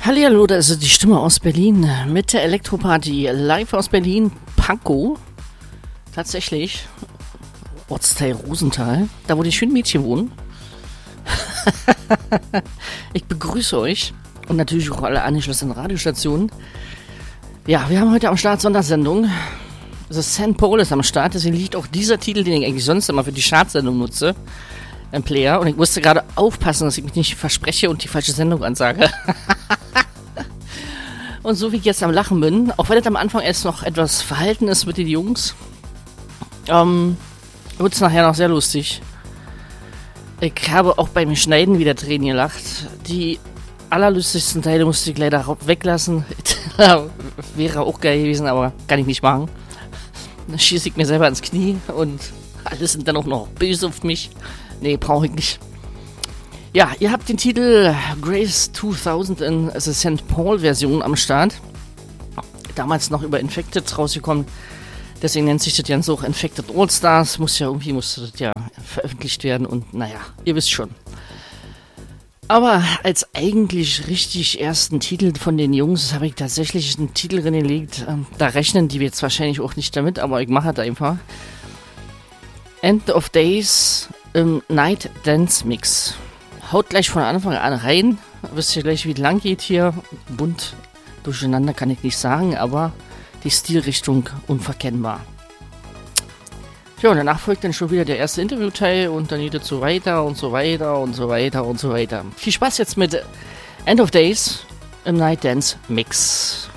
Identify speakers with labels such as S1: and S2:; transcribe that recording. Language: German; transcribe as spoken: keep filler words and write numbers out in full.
S1: Hallihallo, da ist die Stimme aus Berlin mit der Elektroparty live aus Berlin, Pankow. Tatsächlich, Ortsteil Rosenthal, da wo die schönen Mädchen wohnen. Ich begrüße euch und natürlich auch alle angeschlossenen Radiostationen. Ja, wir haben heute am Start Sondersendung. The Saint Paul ist am Start, deswegen liegt auch dieser Titel, den ich eigentlich sonst immer für die Chartsendung nutze, im Player. Und ich musste gerade aufpassen, dass ich mich nicht verspreche und die falsche Sendung ansage. Und so wie ich jetzt am Lachen bin, auch wenn es am Anfang erst noch etwas verhalten ist mit den Jungs, ähm, wird es nachher noch sehr lustig. Ich habe auch beim Schneiden wieder Tränen gelacht. Die allerlustigsten Teile musste ich leider weglassen. Wäre auch geil gewesen, aber kann ich nicht machen. Dann schieße ich mir selber ins Knie und alle sind dann auch noch böse auf mich. Nee, brauche ich nicht. Ja, ihr habt den Titel Grace zweitausend in The Saint Paul Version am Start. Damals noch über Infected rausgekommen. Deswegen nennt sich das Ganze auch Infected All Stars. Muss ja irgendwie, musste das ja veröffentlicht werden und naja, ihr wisst schon. Aber als eigentlich richtig ersten Titel von den Jungs habe ich tatsächlich einen Titel reingelegt. Da rechnen die jetzt wahrscheinlich auch nicht damit, aber ich mache das einfach. End of Days im Night Dance Mix. Haut gleich von Anfang an rein. Wisst ihr gleich, wie es lang geht hier. Bunt durcheinander kann ich nicht sagen, aber die Stilrichtung unverkennbar. Ja, und danach folgt dann schon wieder der erste Interviewteil und dann geht es so weiter und so weiter und so weiter und so weiter. Viel Spaß jetzt mit End of Days im Night Dance Mix.